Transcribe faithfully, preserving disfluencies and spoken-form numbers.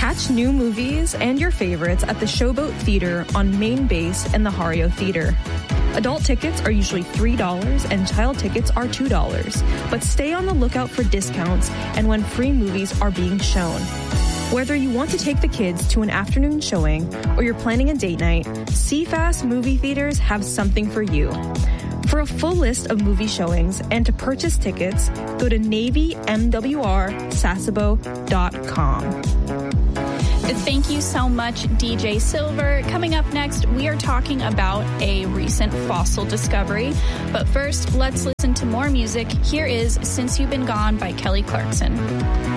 Catch new movies and your favorites at the Showboat Theater on Main Base and the Hario Theater. Adult tickets are usually three dollars and child tickets are two dollars, but stay on the lookout for discounts and when free movies are being shown. Whether you want to take the kids to an afternoon showing or you're planning a date night, C F A S movie theaters have something for you. For a full list of movie showings and to purchase tickets, go to navy m w r sasebo dot com. Thank you so much, D J Silver. Coming up next, we are talking about a recent fossil discovery. But first, let's listen to more music. Here is Since You've Been Gone by Kelly Clarkson.